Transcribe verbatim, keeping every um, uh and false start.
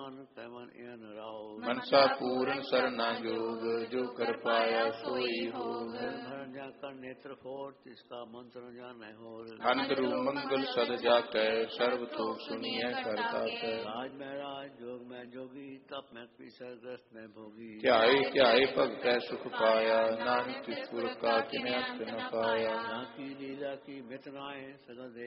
ਨਾਨਕ ਮਨ ਇਨ ਰਾਓ। ਮਨਸਾ ਪੂਰਨ ਸਰਨਾ ਜੋਗ, ਜੋ ਕਰ ਪਾਇਆ ਸੋਈ ਹੋਗ। ਧਰਮ ਜਾ ਕਰ ਨੇਤਰ ਫੋੜ, ਤਿਸ ਕਾ ਮੰਤਰ ਜਾਣੈ ਹੋਰ। ਅੰਦਰੂ ਮੰਗਲ ਸਦ ਜਾਕੈ, ਸਰਬ ਥੋਕ ਸੁਣੀਐ ਕਰਤਾ ਕੈ। ਰਾਜ ਮੈਂ ਰਾਜ, ਜੋਗ ਮੈਂ ਜੋਗੀ, ਤਪ ਮੈਂ ਪੀਸਰ ਗ੍ਰਸਤ ਮੈਂ ਭੋਗੀ। ਧਿਆਏ ਧਿਆਏ ਭਗਤੈ ਸੁਖ ਪਾਇਆ, ਨਾਨਕ ਤਿਸ ਪੁਰਖ ਕਾ ਕਿਨੈ ਅੰਤ ਨ ਪਾਇਆ। ਜਾਂ ਕੀ ਲੀਲਾ ਕੀ ਮਿਤ ਨਾਏ, ਸਗਲ